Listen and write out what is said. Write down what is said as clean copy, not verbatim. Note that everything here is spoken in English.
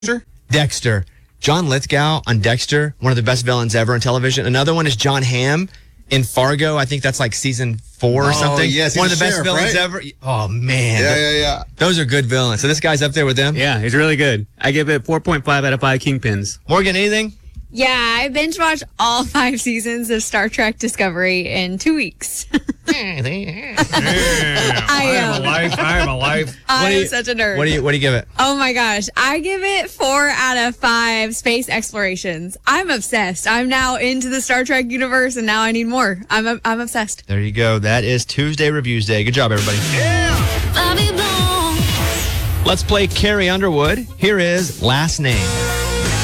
Dexter. John Lithgow on Dexter, one of the best villains ever on television. Another one is John Hamm in Fargo. I think that's like season 4 or something. Yes, one of the best sheriff, villains right? ever. Oh, man. Yeah. Those are good villains. So this guy's up there with them? Yeah, he's really good. I give it 4.5 out of 5 Kingpins. Morgan, anything? Yeah, I binge watched all 5 seasons of Star Trek Discovery in 2 weeks. I I'm alive. am such a nerd. What do you give it? Oh my gosh. I give it 4 out of 5 space explorations. I'm obsessed. I'm now into the Star Trek universe and now I need more. I'm obsessed. There you go. That is Tuesday Reviews Day. Good job, everybody. Let's play Carrie Underwood. Here is Last Name.